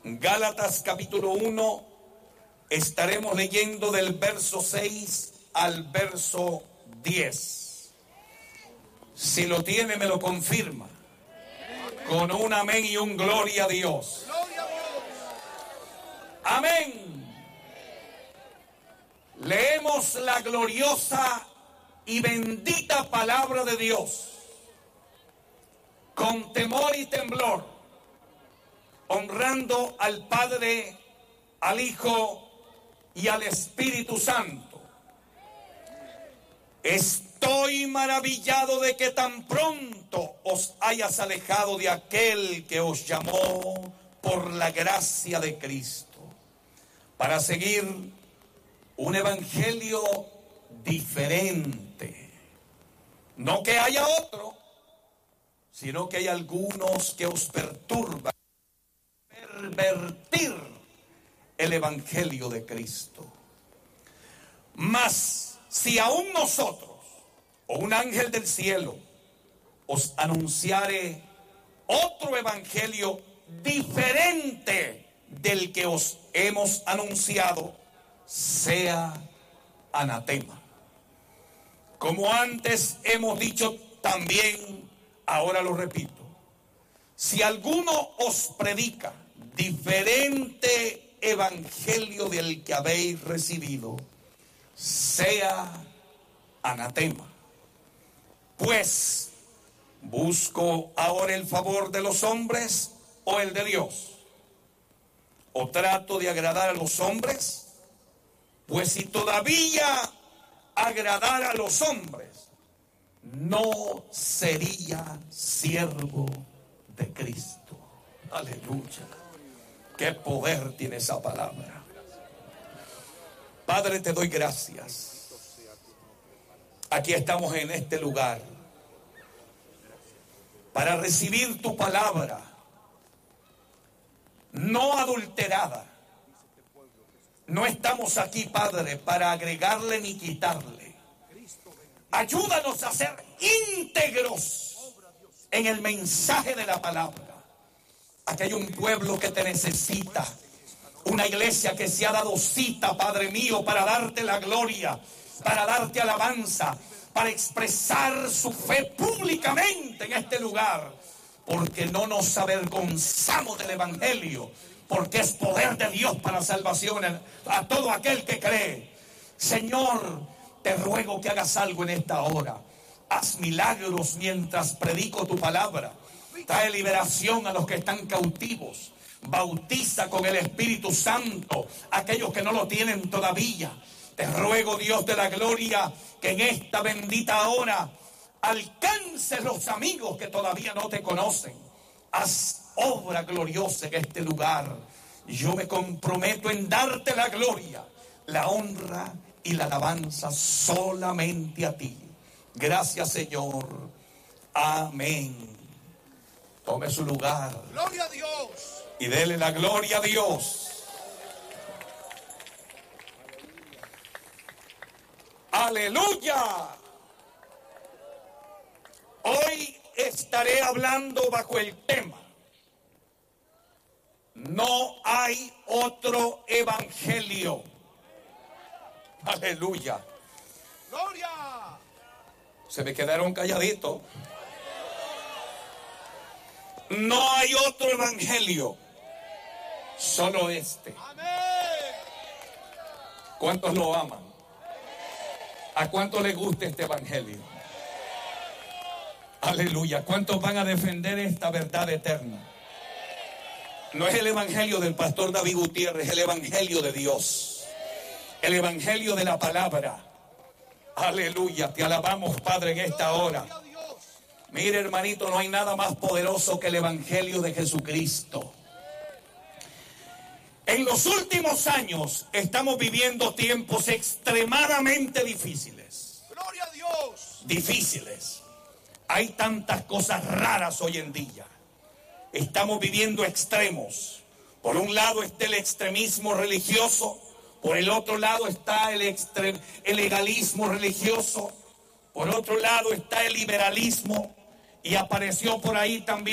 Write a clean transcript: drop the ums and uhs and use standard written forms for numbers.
Gálatas capítulo 1, estaremos leyendo del verso 6 al verso 10. Si lo tiene, me lo confirma. Con un amén y un gloria a Dios. Amén. Leemos la gloriosa y bendita palabra de Dios con temor y temblor, honrando al Padre, al Hijo y al Espíritu Santo. Estoy maravillado de que tan pronto os hayas alejado de aquel que os llamó por la gracia de Cristo, para seguir un evangelio diferente. No que haya otro, sino que hay algunos que os perturban pervertir el evangelio de Cristo. Mas si aún nosotros o un ángel del cielo os anunciare otro evangelio diferente del que os hemos anunciado, sea anatema. Como antes hemos dicho también, ahora lo repito: si alguno os predica diferente evangelio del que habéis recibido, sea anatema. Pues, ¿busco ahora el favor de los hombres o el de Dios? ¿O trato de agradar a los hombres? Pues si todavía agradara a los hombres, no sería siervo de Cristo. Aleluya. Qué poder tiene esa palabra. Padre, te doy gracias. Aquí estamos en este lugar para recibir tu palabra, no adulterada. No estamos aquí, Padre, para agregarle ni quitarle. Ayúdanos a ser íntegros en el mensaje de la palabra. Aquí hay un pueblo que te necesita, una iglesia que se ha dado cita, Padre mío, para darte la gloria, para darte alabanza, para expresar su fe públicamente en este lugar, porque no nos avergonzamos del evangelio, porque es poder de Dios para salvación a todo aquel que cree. Señor, te ruego que hagas algo en esta hora. Haz milagros mientras predico tu palabra. Trae liberación a los que están cautivos. Bautiza con el Espíritu Santo a aquellos que no lo tienen todavía. Te ruego, Dios de la gloria, que en esta bendita hora alcances los amigos que todavía no te conocen. Haz obra gloriosa en este lugar. Yo me comprometo en darte la gloria, la honra y la alabanza solamente a ti. Gracias, Señor. Amén. Tome su lugar. Gloria a Dios. Y dele la gloria a Dios. Aleluya. Hoy estaré hablando bajo el tema: no hay otro evangelio. Aleluya. Gloria. Se me quedaron calladitos. No hay otro evangelio, solo este. Amén. ¿Cuántos lo aman? ¿A cuántos les gusta este evangelio? Aleluya. ¿Cuántos van a defender esta verdad eterna? No es el evangelio del pastor David Gutiérrez, es el evangelio de Dios, el evangelio de la palabra. Aleluya. Te alabamos, Padre, en esta hora. Mire, hermanito, no hay nada más poderoso que el evangelio de Jesucristo. En los últimos años estamos viviendo tiempos extremadamente difíciles. Gloria a Dios. Difíciles. Hay tantas cosas raras hoy en día. Estamos viviendo extremos. Por un lado está el extremismo religioso, por el otro lado está el legalismo religioso, por otro lado está el liberalismo, y apareció por ahí también